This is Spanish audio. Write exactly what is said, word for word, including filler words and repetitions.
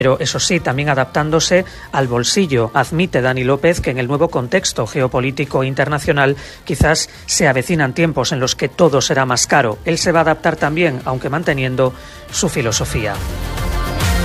Pero eso sí, también adaptándose al bolsillo. Admite Dani López que en el nuevo contexto geopolítico internacional quizás se avecinan tiempos en los que todo será más caro. Él se va a adaptar también, aunque manteniendo su filosofía.